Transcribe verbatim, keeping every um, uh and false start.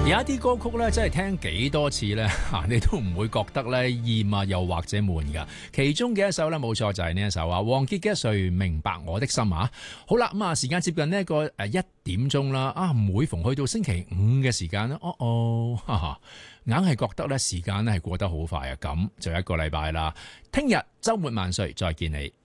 有一啲歌曲咧，真係聽幾多次咧，你都唔會覺得咧厭啊，又或者悶噶。其中嘅一首咧，冇錯就係呢一首啊，王傑嘅《誰明白我的心》啊。好啦，咁啊，時間接近呢一個誒一點鐘啦。啊，每逢去到星期五嘅時間咧，哦哦，哈哈，硬係覺得咧時間咧係過得好快啊。咁就一個禮拜啦，聽日週末萬歲，再見你。